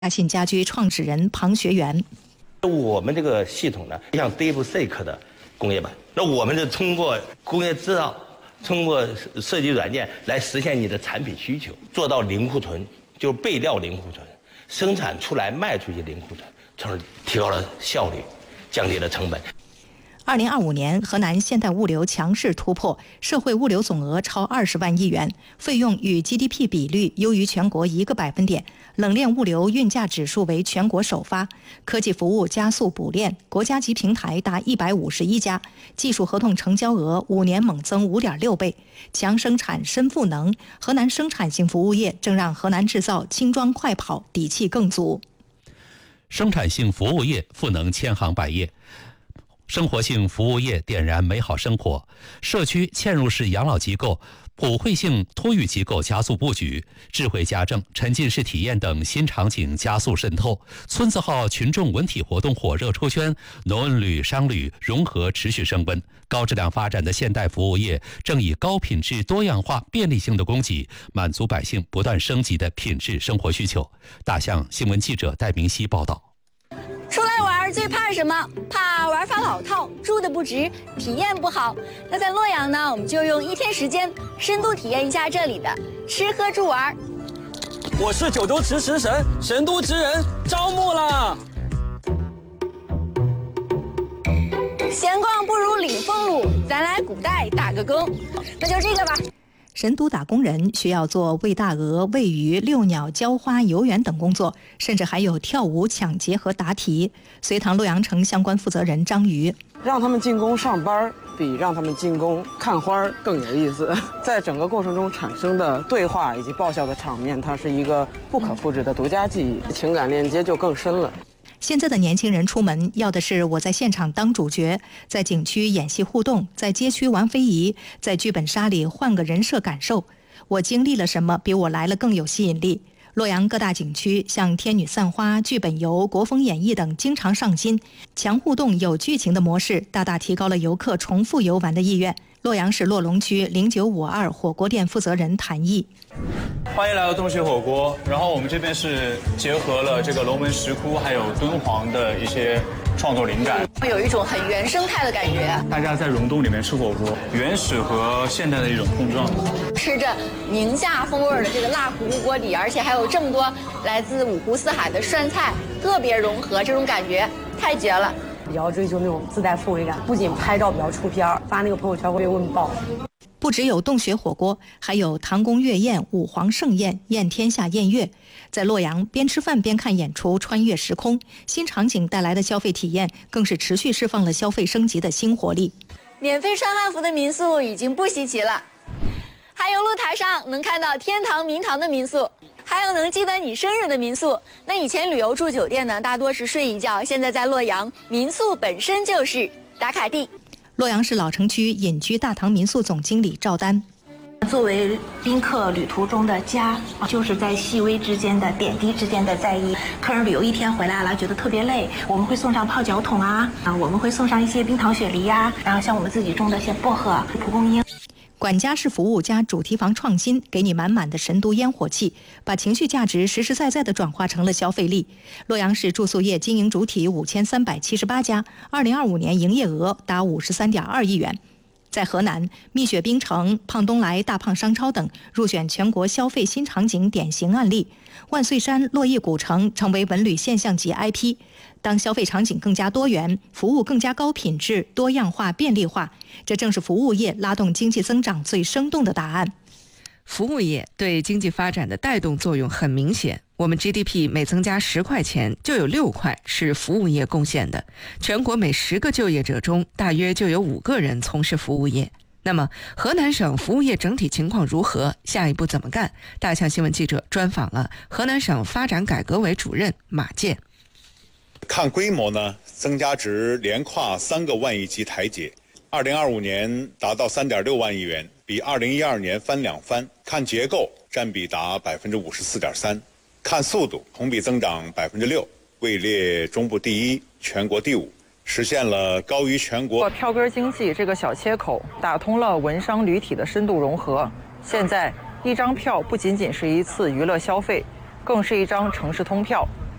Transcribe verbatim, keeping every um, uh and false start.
大信家居创始人庞学元。 我们这个系统呢，像 DeepSeek 的工业版，那我们是通过工业制造，通过设计软件来实现你的产品需求，做到零库存，就是备料零库存，生产出来卖出去零库存，从而提高了效率，降低了成本。 二零二五年，河南现代物流强势突破，社会物流总额超二十万亿元，费用与 G D P 比率优于全国一个百分点，冷链物流运价指数为全国首发，科技服务加速补链，国家级平台达一百五十一家，技术合同成交额五年猛增五点六倍，强生产深赋能，河南生产性服务业正让河南制造轻装快跑底气更足。 生产性服务业赋能千行百业。生活性服务业点燃美好生活，社区嵌入式养老机构、普惠性托育机构加速布局，智慧家政、沉浸式体验等新场景加速渗透，村子号群众文体活动火热出圈，农文旅、商旅融合持续升温。高质量发展的现代服务业正以高品质、多样化、便利性的供给，满足百姓不断升级的品质生活需求。大象新闻记者戴明熙报道。 出来玩最怕什么？怕玩法老套，住的不值，体验不好。那在洛阳呢，我们就用一天时间深度体验一下这里的吃喝住玩。 我是九州池食神，神都职人招募了。 闲逛不如领俸禄，咱来古代打个工。那就这个吧。 神都打工人需要做喂大鹅、喂鱼、遛鸟、浇花、游园等工作，甚至还有跳舞、抢劫和答题。隋唐洛阳城相关负责人张瑜： 让他们进宫上班比让他们进宫看花更有意思。在整个过程中产生的对话以及爆笑的场面，它是一个不可复制的独家记忆，情感链接就更深了。 现在的年轻人出门要的是我在现场当主角，在景区演戏互动，在街区玩非遗，在剧本杀里换个人设感受。我经历了什么比我来了更有吸引力？洛阳各大景区像天女散花、剧本游、国风演艺等经常上新，强互动有剧情的模式大大提高了游客重复游玩的意愿。洛阳市洛龙区零九五二火锅店负责人谭毅： 欢迎来到洞穴火锅。然后我们这边是结合了这个龙门石窟还有敦煌的一些创作灵感， 会有一种很原生态的感觉。 大家在溶洞里面吃火锅，原始和现代的一种碰撞， 吃着宁夏风味的这个辣糊糊锅底，而且还有这么多来自五湖四海的涮菜，特别融合，这种感觉太绝了。 比较追求那种自带氛围感，不仅拍照比较出片，发那个朋友圈会被问爆。 不只有洞穴火锅，还有唐宫月宴、五皇盛宴、宴天下宴月。在洛阳，边吃饭边看演出，穿越时空，新场景带来的消费体验更是持续释放了消费升级的新活力。 免费穿汉服的民宿已经不稀奇了，还有露台上能看到天堂明堂的民宿，还有能记得你生日的民宿。那以前旅游住酒店呢，大多是睡一觉，现在在洛阳，民宿本身就是打卡地。 洛阳市老城区隐居大唐民宿总经理赵丹： 作为宾客旅途中的家，就是在细微之间的点滴之间的在意。客人旅游一天回来了，觉得特别累，我们会送上泡脚桶啊，啊，我们会送上一些冰糖雪梨呀、啊，然后像我们自己种的一些薄荷、蒲公英。 管家式服务加主题房创新，给你满满的神都烟火气，把情绪价值实实在在地转化成了消费力。洛阳市住宿业经营主体五千三百七十八家，二零二五年营业额达五十三点二亿元。在河南，蜜雪冰城、胖东来、大胖商超等入选全国消费新场景典型案例。万岁山洛邑古城成为文旅现象级 I P。当消费场景更加多元，服务更加高品质、多样化、便利化，这正是服务业拉动经济增长最生动的答案。 服务业对经济发展的带动作用很明显，我们 G D P 每增加十块钱，就有六块是服务业贡献的。全国每十个就业者中，大约就有五个人从事服务业。那么，河南省服务业整体情况如何？下一步怎么干？大象新闻记者专访了河南省发展改革委主任马建。 看规模呢，增加值连跨三个万亿级台阶，二零二五年达到三点六万亿元，比二零一二年翻两番。看结构，占比达百分之五十四点三；看速度，同比增长百分之六，位列中部第一，全国第五，实现了高于全国。 票根经济这个小切口，打通了文商旅体的深度融合。现在，一张票不仅仅是一次娱乐消费，更是一张城市通票。